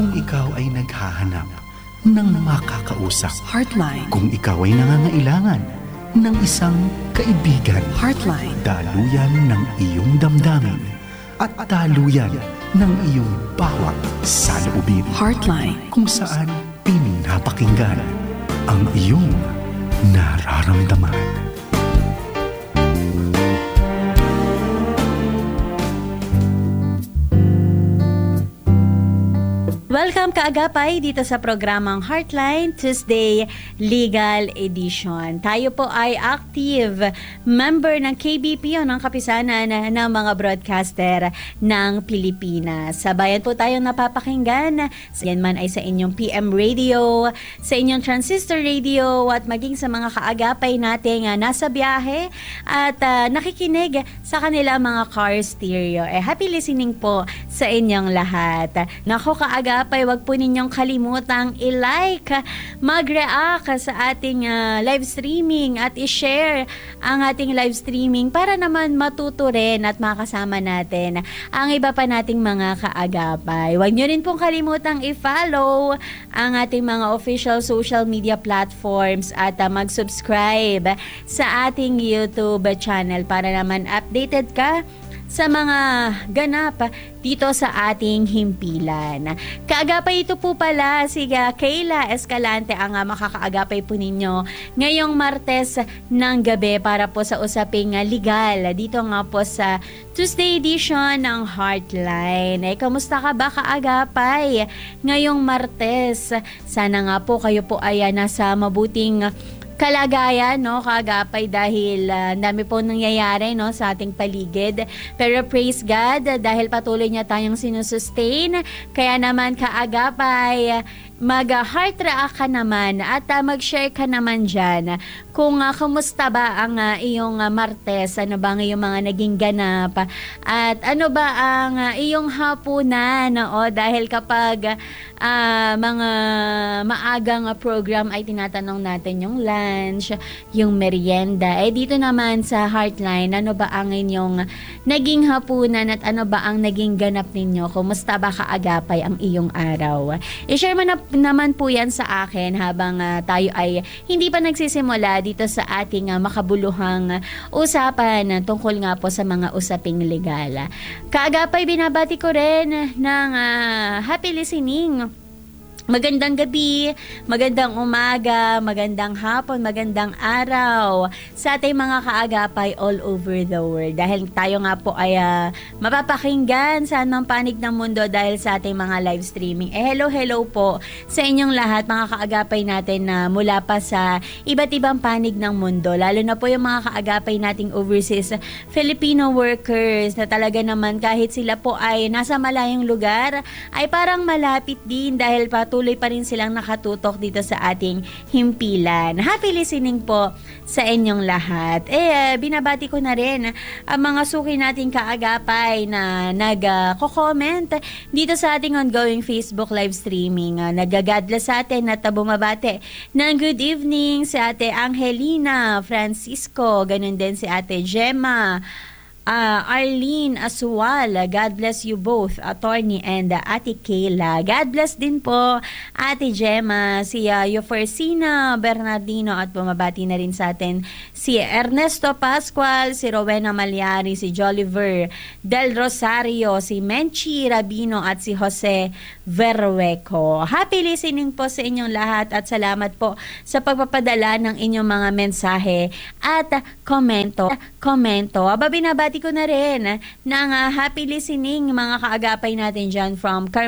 Kung ikaw ay naghahanap ng makakausap, Heartline. kung ikaw ay nangangailangan ng isang kaibigan, Heartline. daluyan ng iyong damdamin at daluyan ng iyong bawat saloobin. Heartline. Kung saan pinapakinggan ang iyong nararamdaman. Welcome kaagapay dito sa programang Heartline Tuesday Legal Edition. Tayo po ay active member ng KBP o ng Kapisanan ng mga broadcaster ng Pilipinas. Sabayan po tayong napapakinggan, yan man ay sa inyong PM radio, sa inyong transistor radio at maging sa mga kaagapay nating nasa biyahe at nakikinig sa kanila mga car stereo. Happy listening po sa inyong lahat. Nako kaagapay, wag po ninyong kalimutang i-like, mag-react sa ating live streaming at i-share ang ating live streaming para naman matuto rin at makasama natin ang iba pa nating mga kaagapay. Wag nyo rin pong kalimutang i-follow ang ating mga official social media platforms at mag-subscribe sa ating YouTube channel para naman updated ka sa mga ganap dito sa ating himpilan. Kaagapay ito po pala si Kayla Escalante ang makakaagapay po ninyo ngayong Martes ng gabi para po sa usaping legal dito nga po sa Tuesday edition ng Heartline. Kamusta ka ba kaagapay ngayong Martes? Sana nga po kayo po ay nasa mabuting kalagayan, no, kaagapay, dahil dami po nangyayari, no, sa ating paligid. Pero praise God dahil patuloy niya tayong sinusustain. Kaya naman kaagapay, mag-heart react ka naman at mag-share ka naman dyan kung kamusta ba ang iyong Martes, ano ba ang iyong mga naging ganap at ano ba ang iyong hapunan, o dahil kapag mga maagang program ay tinatanong natin yung lunch, yung merienda. Dito naman sa Heartline, ano ba ang inyong naging hapunan at ano ba ang naging ganap ninyo? Kumusta ba kaagapay ang iyong araw? I-share mo naman po yan sa akin habang tayo ay hindi pa nagsisimula dito sa ating makabuluhang usapan tungkol nga po sa mga usaping legal. Kaagapay, binabati ko rin ng happy listening. Magandang gabi, magandang umaga, magandang hapon, magandang araw sa ating mga kaagapay all over the world. Dahil tayo nga po ay mapapakinggan saan mang panig ng mundo dahil sa ating mga live streaming. Hello po sa inyong lahat, mga kaagapay natin na mula pa sa iba't ibang panig ng mundo. Lalo na po yung mga kaagapay nating overseas Filipino workers na talaga naman kahit sila po ay nasa malayong lugar, ay parang malapit din dahil patuloy pa rin silang nakatutok dito sa ating himpilan. Happy listening po sa inyong lahat. Binabati ko na rin ang mga suki nating kaagapay na nag-comment dito sa ating ongoing Facebook live streaming. Nag-God bless sa atin at bumabate ng good evening si Ate Angelina Francisco, ganun din si Ate Gemma, Arlene Asual, God bless you both, Attorney and Ate Kayla. God bless din po Ate Gemma, si Euforsina Bernardino at bumabati na rin sa atin si Ernesto Pascual, si Rowena Malyari, si Joliver Del Rosario, si Menchi Rabino at si Jose Verweco. Happy listening po sa inyong lahat at salamat po sa pagpapadala ng inyong mga mensahe at komento. Binabati ko na rin ng happy listening mga kaagapay natin dyan from